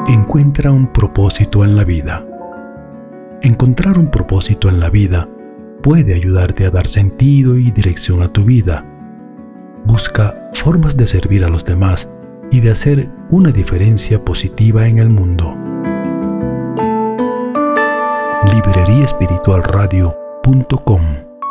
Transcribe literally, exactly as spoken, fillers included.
Encuentra un propósito en la vida. Encontrar un propósito en la vida puede ayudarte a dar sentido y dirección a tu vida. Busca formas de servir a los demás y de hacer una diferencia positiva en el mundo. librería espiritual radio punto com